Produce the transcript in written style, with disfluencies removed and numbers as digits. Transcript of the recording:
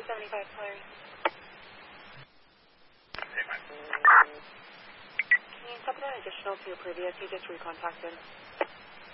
75 Larry. Hey, Mike. Can you supplement additional to your previous? He just recontacted.